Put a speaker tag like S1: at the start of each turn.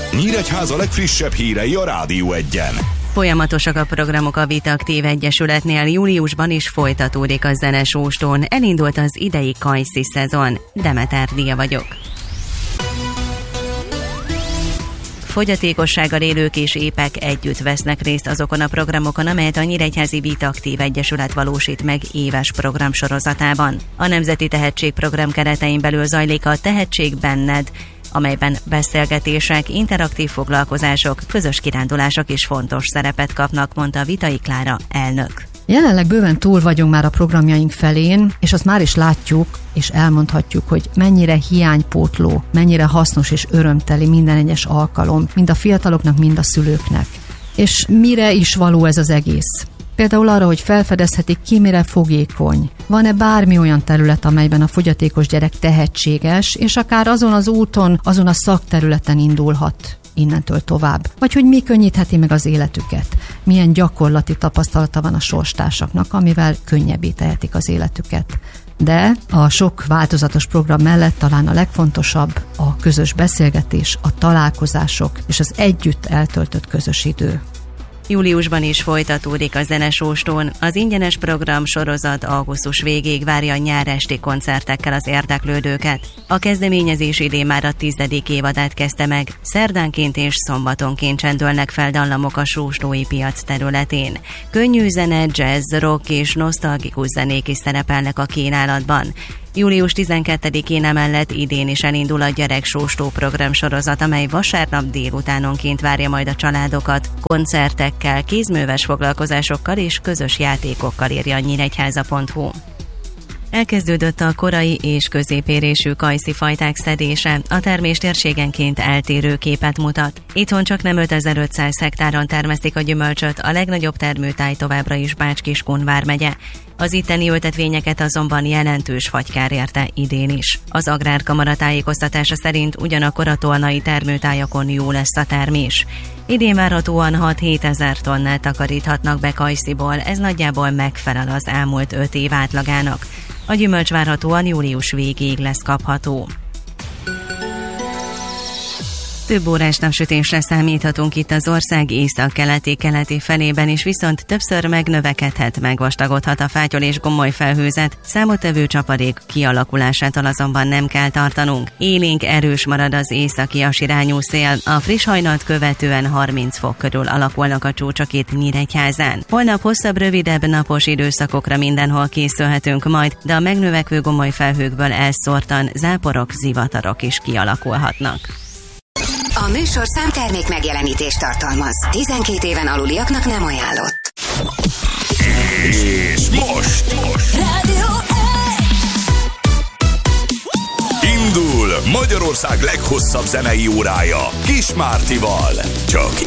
S1: Nyíregyháza legfrissebb hírei a Rádió Egyen.
S2: Folyamatosak a programok a Vita Aktív Egyesületnél, júliusban is folytatódik a zenesóstón. Elindult az idei kajszi szezon. Demeter Dia vagyok. Fogyatékossággal élők és épek együtt vesznek részt azokon a programokon, amelyet a Nyíregyházi Vita Aktív Egyesület valósít meg éves programsorozatában. A Nemzeti Tehetségprogram keretein belül zajlik a Tehetség benned, amelyben beszélgetések, interaktív foglalkozások, közös kirándulások is fontos szerepet kapnak, mondta Vitai Klára elnök.
S3: Jelenleg bőven túl vagyunk már a programjaink felén, és azt már is látjuk, és elmondhatjuk, hogy mennyire hiánypótló, mennyire hasznos és örömteli minden egyes alkalom, mind a fiataloknak, mind a szülőknek. És mire is való ez az egész? Például arra, hogy felfedezhetik, ki mire fogékony. Van-e bármi olyan terület, amelyben a fogyatékos gyerek tehetséges, és akár azon az úton, azon a szakterületen indulhat innentől tovább. Vagy hogy mi könnyítheti meg az életüket. Milyen gyakorlati tapasztalata van a sorstársaknak, amivel könnyebbé tehetik az életüket. De a sok változatos program mellett talán a legfontosabb a közös beszélgetés, a találkozások és az együtt eltöltött közös idő.
S2: Júliusban is folytatódik a zenesóstón. Az ingyenes program sorozat augusztus végéig várja nyáresti koncertekkel az érdeklődőket. A kezdeményezés idén már a 10. évadát kezdte meg. Szerdánként és szombatonként csendülnek fel dallamok a sóstói piac területén. Könnyű zene, jazz, rock és nosztalgikus zenék is szerepelnek a kínálatban. Július 12-én emellett idén is elindul a gyereksóstó program sorozat, amely vasárnap délutánonként várja majd a családokat. Koncertekkel, kézműves foglalkozásokkal és közös játékokkal, írja a nyíregyháza.hu. Elkezdődött a korai és középérésű kajszi fajták szedése, a termés térségenként eltérő képet mutat. Itthon csaknem 5500 hektáron termesztik a gyümölcsöt, a legnagyobb termőtáj továbbra is Bács-Kiskun vármegye. Az itteni ültetvényeket azonban jelentős fagykár érte idén is. Az Agrárkamara tájékoztatása szerint ugyanakkor a tolnai termőtájakon jó lesz a termés. Idén várhatóan 6-7 ezer tonnát takaríthatnak be kajsziból, ez nagyjából megfelel az elmúlt 5 év átlagának. A gyümölcs várhatóan július végéig lesz kapható. Több órás napsütésre számíthatunk itt az ország észak-keleti felében is, viszont többször megnövekedhet, megvastagodhat a fátyol és gomoly felhőzet, számottevő csapadék kialakulásától azonban nem kell tartanunk. Élénk erős marad az északi-as irányú szél, a friss hajnalt követően 30 fok körül alakulnak a csúcsok itt Nyíregyházán. Holnap hosszabb, rövidebb napos időszakokra mindenhol készülhetünk majd, de a megnövekvő gomoly felhőkből elszórtan záporok, zivatarok is kialakulhatnak.
S4: A műsorszám termék megjelenítést tartalmaz. 12 éven aluliaknak nem ajánlott.
S1: És most
S4: Rádió
S1: indul Magyarország leghosszabb zenei órája Kis Mártival. Csak